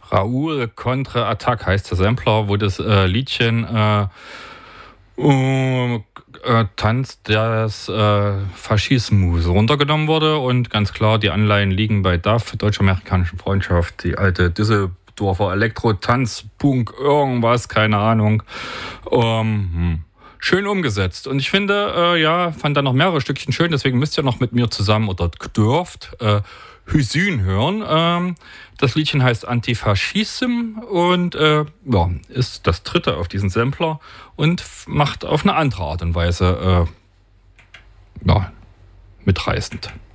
Raoul Contre-Attaque heißt der Sampler, wo das Liedchen Tanz des Faschismus runtergenommen wurde. Und ganz klar, die Anleihen liegen bei DAF, Deutsch-Amerikanischen Freundschaft, die alte Düsseldorfer Elektro-Tanz-Punk, irgendwas, keine Ahnung. Schön umgesetzt. Und ich finde, fand da noch mehrere Stückchen schön, deswegen müsst ihr noch mit mir zusammen oder dürft Hüsün hören. Das Liedchen heißt Antifaschism und ist das dritte auf diesen Sampler und macht auf eine andere Art und Weise mitreißend.